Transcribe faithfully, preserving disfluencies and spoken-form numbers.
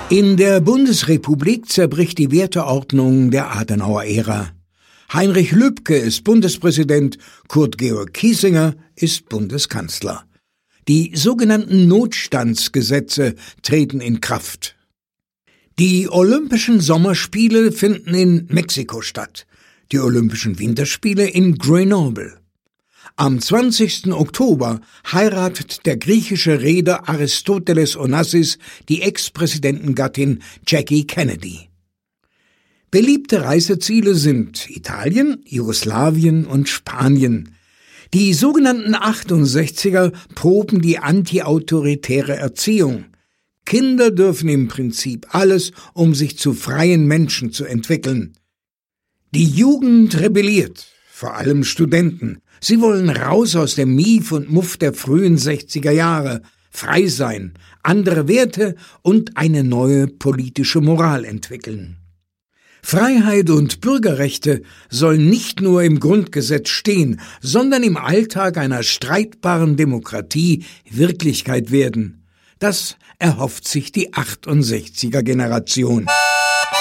In der Bundesrepublik zerbricht die Werteordnung der Adenauer-Ära. Heinrich Lübke ist Bundespräsident, Kurt Georg Kiesinger ist Bundeskanzler. Die sogenannten Notstandsgesetze treten in Kraft. Die Olympischen Sommerspiele finden in Mexiko statt, die Olympischen Winterspiele in Grenoble. Am zwanzigsten Oktober heiratet der griechische Reeder Aristoteles Onassis die Ex-Präsidentengattin Jackie Kennedy. Beliebte Reiseziele sind Italien, Jugoslawien und Spanien. Die sogenannten achtundsechziger proben die antiautoritäre Erziehung. Kinder dürfen im Prinzip alles, um sich zu freien Menschen zu entwickeln. Die Jugend rebelliert, vor allem Studenten. Sie wollen raus aus dem Mief und Muff der frühen sechziger Jahre, frei sein, andere Werte und eine neue politische Moral entwickeln. Freiheit und Bürgerrechte sollen nicht nur im Grundgesetz stehen, sondern im Alltag einer streitbaren Demokratie Wirklichkeit werden. Das erhofft sich die achtundsechziger Generation.